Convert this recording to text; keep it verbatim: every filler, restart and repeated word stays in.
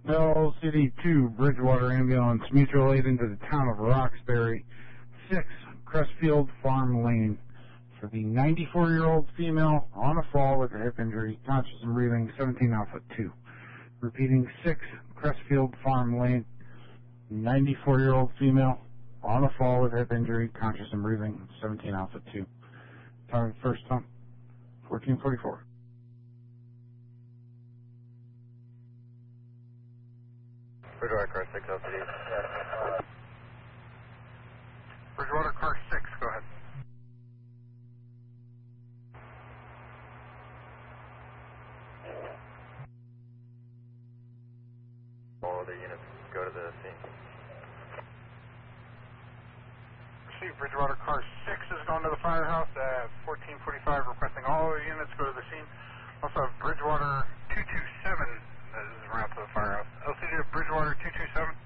L C D two, Bridgewater Ambulance, mutual aid into the town of Roxbury, six, Crestfield Farm Lane. For the ninety-four-year-old female on a fall with a hip injury, conscious and breathing, seventeen Alpha two. Repeating, six, Crestfield Farm Lane, ninety-four-year-old female on a fall with a hip injury, conscious and breathing, seventeen Alpha two. Time first time, fourteen forty-four. Bridgewater car six, L C D. Bridgewater car six, go ahead. All other units go to the scene. Received, Bridgewater car six is going to the firehouse at fourteen forty-five, requesting all other units go to the scene. Also have Bridgewater two two seven that is en route to the firehouse. L C D of Bridgewater two two seven.